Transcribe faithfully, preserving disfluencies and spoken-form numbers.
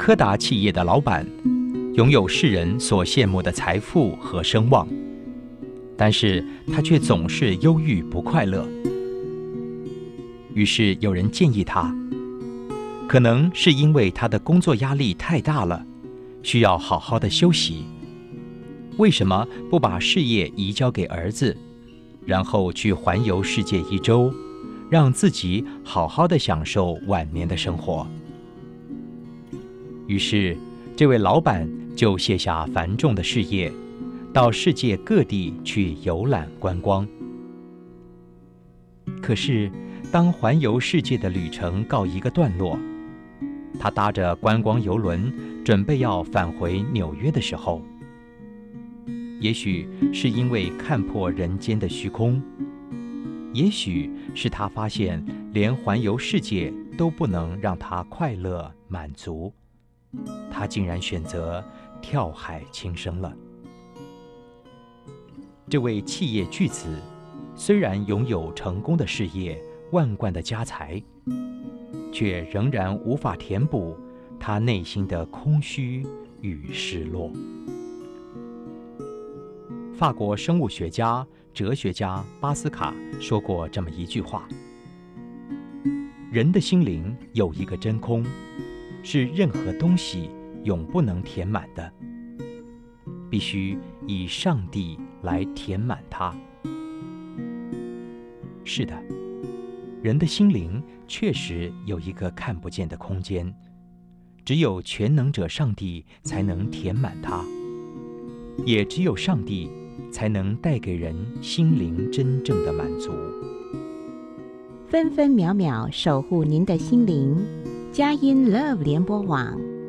柯达企业的老板，拥有世人所羡慕的财富和声望，但是他却总是忧郁不快乐。于是有人建议他，可能是因为他的工作压力太大了，需要好好的休息。为什么不把事业移交给儿子，然后去环游世界一周，让自己好好的享受晚年的生活？于是这位老板就卸下繁重的事业，到世界各地去游览观光。可是当环游世界的旅程告一个段落，他搭着观光游轮准备要返回纽约的时候，也许是因为看破人间的虚空，也许是他发现连环游世界都不能让他快乐满足，他竟然选择跳海轻生了。这位企业巨子虽然拥有成功的事业、万贯的家财，却仍然无法填补他内心的空虚与失落。法国生物学家、哲学家巴斯卡说过这么一句话：人的心灵有一个真空，是任何东西永不能填满的，必须以上帝来填满它。是的，人的心灵确实有一个看不见的空间，只有全能者上帝才能填满它，也只有上帝才能带给人心灵真正的满足。 分分秒秒守护您的心灵，佳音 Love 联播网。